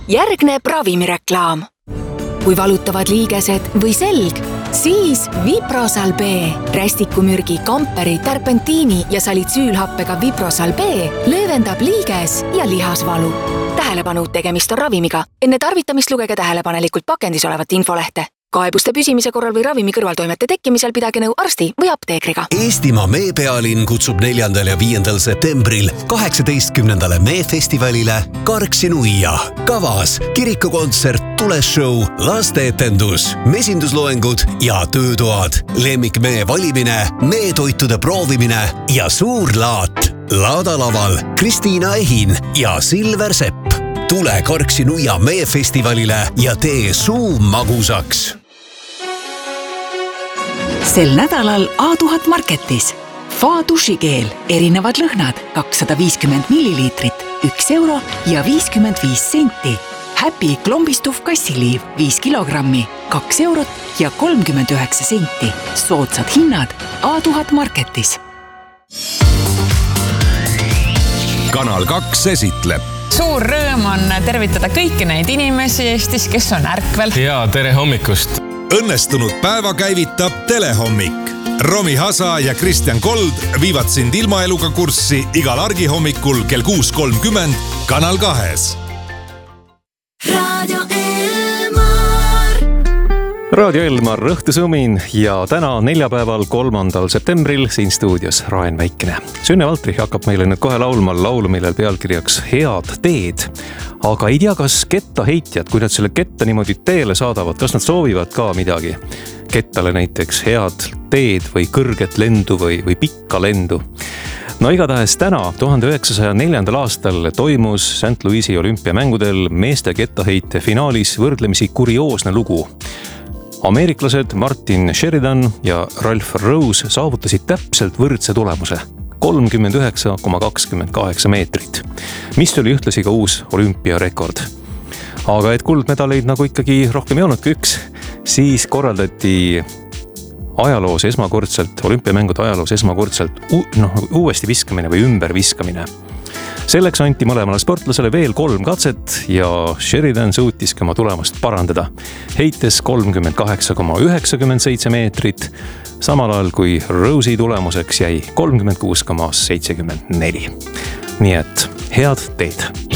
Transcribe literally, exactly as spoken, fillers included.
Järgneb ravimireklaam. Kui valutavad liigesed või selg, siis Viprosal B. Rästikumürgi, kamperi, terpentiini ja salitsüülhappega Viprosal B löövendab liiges ja lihasvalu. Tähelepanu, tegemist on ravimiga. Enne tarvitamist lugege tähelepanelikult pakendis olevat infolehte. Kaebuste püsimise korral või ravimi kõrvaltoimete tekkimisel pidage nõu arsti või apteekriga. Eestimaa meepealinn kutsub neljandal ja viiendal septembril kaheksateistkümnendale meefestivalile Karksi-Nuia. Kavas kirikukontsert, tuleshow, lasteetendus, mesindusloengud ja töötoad. Lemmikmee valimine, meetoitude proovimine ja suur laat. Laadalaval Kristiina Ehin ja Silver Sepp. Tule Karksi-Nuia meefestivalile ja tee suu magusaks. Sel nädalal A tuhat Marketis. Fa dušikeel, erinevad lõhnad, kakssada viiskümmend milliliitrit, üks euro ja viiskümmend viis senti. Happy klombistuv kassiliiv, viis kilogrammi, kaks eurot ja kolmkümmend üheksa senti. Soodsad hinnad A tuhat Marketis. Kanal kaks esitleb. Suur rõõm on tervitada kõiki neid inimesi Eestis, kes on ärkvel. Ja tere hommikust! Õnnestunud päeva käivitab Telehommik. Romi Hasa ja Kristjan Kold viivad sind ilmaeluga kurssi igal argihommikul kell kuus kolmkümmend Kanal kahes. Radio Elmar. Radio Elmar, õhtusumin ja täna neljapäeval kolmandal septembril siin stuudios Raen Väikene. Sünne Valtrich hakkab meile nüüd kohe laulma laulu, millel pealkirjaks Head teed. Aga ei tea, kas kettaheitjad, kui nad selle ketta niimoodi teele saadavad, kas nad soovivad ka midagi? Kettale näiteks head teed või kõrget lendu või, või pikka lendu. No igatahes täna, tuhande üheksasaja neljandal aastal toimus Saint Louis'i olümpiamängudel meeste kettaheite finaalis võrdlemisi kurioosne lugu. Ameeriklased Martin Sheridan ja Ralph Rose saavutasid täpselt võrdse tulemuse. kolmkümmend üheksa koma kakskümmend kaheksa meetrit, mis oli ühtlasi ka uus olümpiarekord. Aga et kuldmedaleid nagu ikkagi rohkem ei olnud kui üks, siis korraldati ajaloos esmakordselt, olümpiamängude ajaloos esmakordselt u- no, uuesti viskamine või ümber viskamine. Selleks anti mõlemale sportlasele veel kolm katset ja Sheridan suutiski oma tulemust parandada. Heites kolmkümmend kaheksa koma üheksakümmend seitse meetrit, samal ajal kui Rose'i tulemuseks jäi kolmkümmend kuus koma seitsekümmend neli. Nii et head teed!